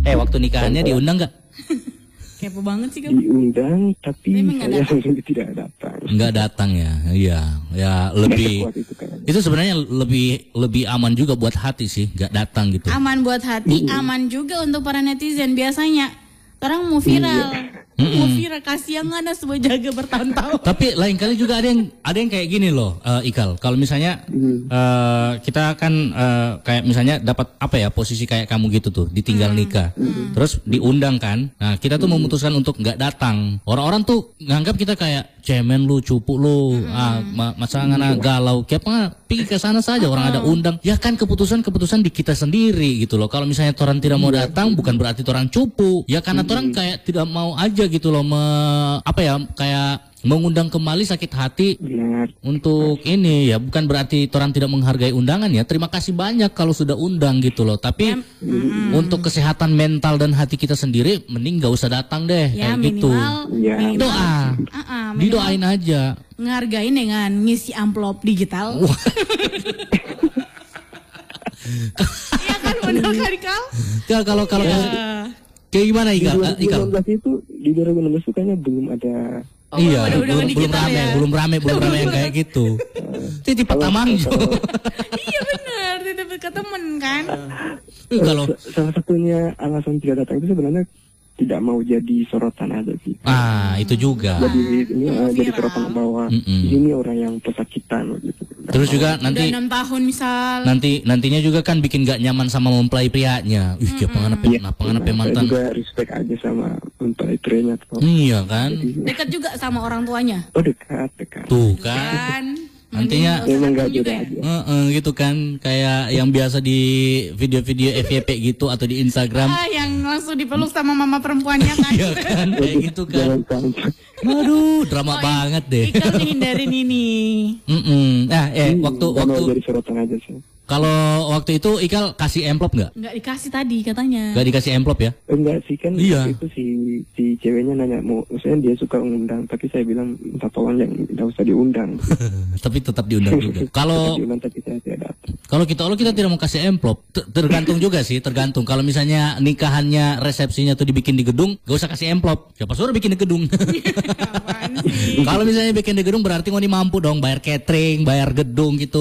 Waktu nikahannya diundang nggak? Kepo banget sih kamu. Diundang, tapi saya langsung tidak datang. Nggak datang ya, iya. Ya lebih. Itu sebenarnya lebih aman juga buat hati sih, nggak datang gitu. Aman buat hati, aman juga untuk para netizen. Biasanya orang mau viral. Mau viral, kasihan ada sebuah jaga bertahun-tahun. Tapi lain kali juga ada yang kayak gini loh, Ikal. Kalau misalnya kita kan kayak misalnya dapat apa ya, posisi kayak kamu gitu tuh, ditinggal nikah, terus diundang kan. Nah kita tuh memutuskan untuk nggak datang. Orang-orang tuh nganggap kita kayak cemen lu, cupu lu, masa ngana galau. Kayak pergi ke sana saja, orang ada undang. Ya kan keputusan di kita sendiri gitu loh. Kalau misalnya orang tidak mau datang, bukan berarti orang cupu. Ya karena orang kayak tidak mau aja gitu loh, kayak mengundang kembali sakit hati. Benar. Untuk ini ya bukan berarti orang tidak menghargai undangan ya. Terima kasih banyak kalau sudah undang gitu loh. Tapi untuk kesehatan mental dan hati kita sendiri, mending gak usah datang deh ya, kayak gitu. Doa, didoain aja. Ngehargain dengan ngisi amplop digital. Iya kan, benar kan Kal? Ya kalau kayak gimana Ikal? Di 2016 itu kayaknya belum ada. Iya, belum rame yang kayak gitu. Titip Tamangjo. Iya benar, titip ke temen kan. Kalau salah satunya alasan tidak datang itu sebenarnya tidak mau jadi sorotan aja sih. Itu juga. Jadi sorotan bahwa ini orang yang pesakitan gitu. Terus juga nanti udah 6 tahun misal. Nantinya juga kan bikin gak nyaman sama mempelai prianya. Dia pengen mantan. Juga respect aja sama mempelai prianya tuh. Iya kan? Dekat juga sama orang tuanya. Oh dekat. Tuh kan. Nantinya memang gak beda aja. Gitu kan, kayak yang biasa di video-video FYP gitu atau di Instagram. Yang langsung dipeluk sama mama perempuannya kan. Iya kan, kayak gitu kan. Aduh, drama banget deh. Ikal hindarin ini. Waktu jadi sorotan aja sih. Kalau waktu itu Ikal kasih amplop nggak? Nggak dikasih tadi katanya. Nggak dikasih amplop ya? Enggak sih kan. Iya. Itu si ceweknya nanya maksudnya dia suka undang, tapi saya bilang minta tolong yang nggak usah diundang. Tapi tetap diundang juga. Kalau kita tidak mau kasih amplop, tergantung juga sih, tergantung. Kalau misalnya nikahannya, resepsinya tuh dibikin di gedung, gak usah kasih amplop. Siapa suruh bikin di gedung? Kalau misalnya bikin di gedung berarti ngoni mampu dong bayar catering, bayar gedung gitu.